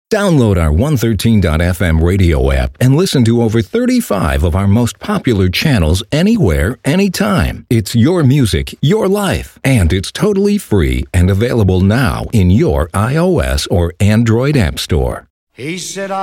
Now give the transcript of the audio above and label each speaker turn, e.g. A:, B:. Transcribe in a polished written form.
A: Download our 113.fm radio app and listen to over 35 of our most popular channels anywhere, anytime. It's your music, your life, and it's totally free and available now in your iOS or Android app store.
B: He said,